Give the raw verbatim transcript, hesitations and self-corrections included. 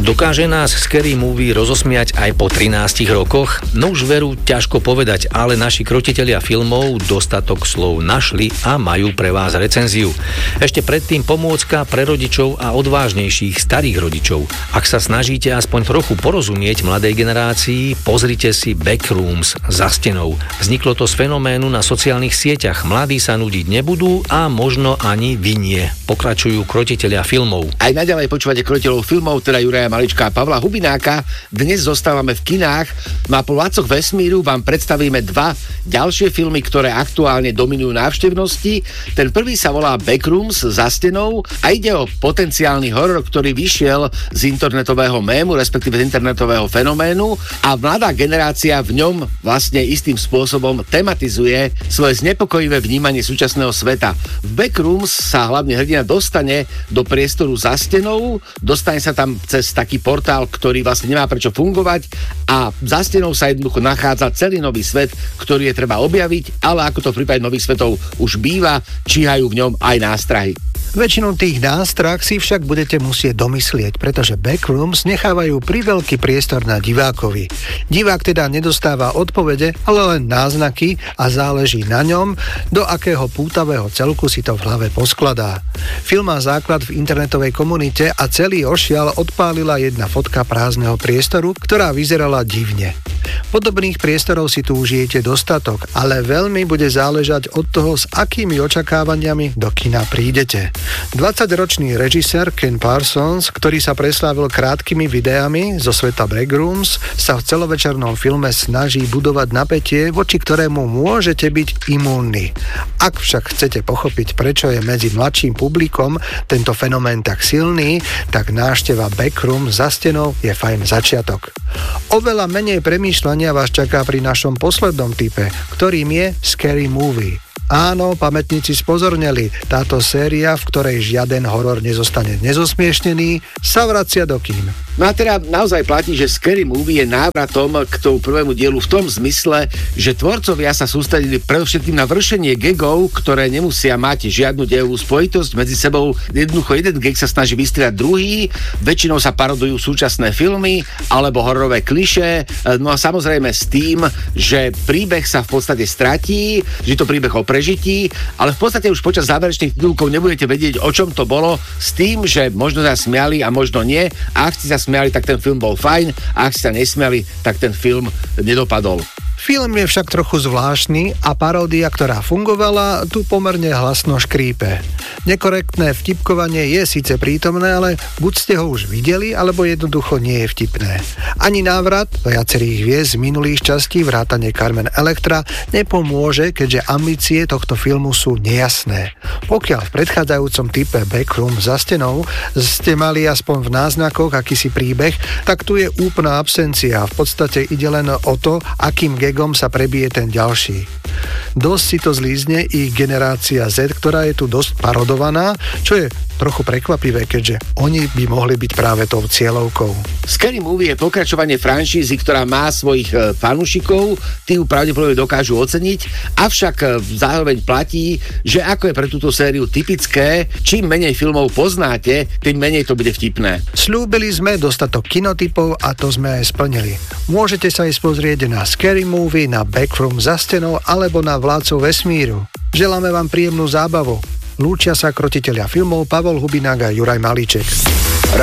Dokáže nás Scary Movie rozosmiať aj po trinástich rokoch? No už veru, ťažko povedať, ale naši krotitelia filmov dostatok slov našli a majú pre vás recenziu. Ešte predtým pomôcka pre rodičov a odvážnejších starých rodičov. Ak sa snažíte aspoň trochu porozumieť mladej generácii, pozrite si Backrooms za stenou. Vzniklo to z fenoménu na sociálnych sieťach. Mladí sa nudiť nebudú a možno ani vy nie. Pokračujú krotitelia filmov. Aj naďalej počúvate krotiteľov filmov, teda Juraja Malička a Pavla Hubináka. Dnes zostávame v kinách. No a po Vládcoch vesmíru vám predstavíme dva ďalšie filmy, ktoré aktuálne dominujú návštevnosti. Ten prvý sa volá Backrooms za stenou a ide o potenciálny horor, ktorý vyšiel z internetového mému, respektíve z internetového fenoménu a mladá generácia v ňom vlastne istým spôsobom tematizuje svoje znepokojivé vnímanie súčasného sveta. V Backrooms sa hlavne hrdina dostane do priestoru za stenou, dostane sa tam cez taký portál, ktorý vlastne nemá prečo fungovať a za stenou sa jednoducho nachádza celý nový svet, ktorý je treba objaviť, ale ako to v prípade nových svetov už býva, číhajú v ňom aj nástrahy. Väčšinu tých nástrah si však budete musieť domyslieť, pretože Backrooms nechávajú priveľký priestor na divákovi. Divák teda nedostáva odpovede, ale len náznaky a záleží na ňom, do akého pútavého celku si to v hlave poskladá. Film má základ v internetovej komunite a celý ošial odpálila jedna fotka prázdneho priestoru, ktorá vyzerala divne. Podobných priestorov si tu užijete dostatok, ale veľmi bude záležať od toho, s akými očakávaniami do kina prídete. dvadsaťročný režisér Ken Parsons, ktorý sa preslávil krátkými videami zo sveta Backrooms, sa v celovečernom filme snaží budovať napätie, voči ktorému môžete byť imúnni. Ak však chcete pochopiť, prečo je medzi mladším publikom tento fenomén tak silný, tak návšteva Backrooms za stenou je fajn začiatok. Oveľa menej premýšľania vás čaká pri našom poslednom type, ktorým je Scary Movie. Áno, pamätníci spozorneli, táto séria, v ktorej žiaden horor nezostane nezosmiešnený, sa vracia do kín. No a teda naozaj platí, že Scary Movie je návratom k tomu prvému dielu v tom zmysle, že tvorcovia sa sústredili predovšetkým na vršenie gagov, ktoré nemusia mať žiadnu dejovú spojitosť medzi sebou. Jednoducho jeden gag sa snaží vystriať druhý, väčšinou sa parodujú súčasné filmy alebo hororové klišé, no a samozrejme s tým, že príbeh sa v podstate stratí, že to príbeh o prežití, ale v podstate už počas záverečných titulkov nebudete vedieť, o čom to bolo, s tým, že možno sa smiali a možno nie, a ak ste sa smiali, tak ten film bol fajn, a ak ste sa nesmiali, tak ten film nedopadol. Film je však trochu zvláštny a paródia, ktorá fungovala, tu pomerne hlasno škrípe. Nekorektné vtipkovanie je síce prítomné, ale buď ste ho už videli, alebo jednoducho nie je vtipné. Ani návrat viacerých hviezd z minulých častí vrátane Carmen Electra nepomôže, keďže ambície tohto filmu sú nejasné. Pokiaľ v predchádzajúcom type Backroom za stenou ste mali aspoň v náznakoch akýsi príbeh, tak tu je úplná absencia. V podstate ide len o to, akým gagom sa prebije ten ďalší. Dosť si to zlízne i generácia Z, ktorá je tu dosť parodovaná, čo je trochu prekvapivé, keďže oni by mohli byť práve tou cieľovkou. Scary Movie je pokračovanie franšízy, ktorá má svojich e, fanúšikov, tí ju pravdepodobne dokážu oceniť, avšak e, zároveň platí, že ako je pre túto sériu typické, čím menej filmov poznáte, tým menej to bude vtipné. Sľúbili sme dostatok kinotypov a to sme aj splnili. Môžete sa ísť pozrieť na Scary Movie, na Backrooms za stenou alebo na Vládcov vesmíru. Želáme vám príjemnú zábavu. Lúčia sa krotitelia filmov Pavol Hubinák a Juraj Malíček.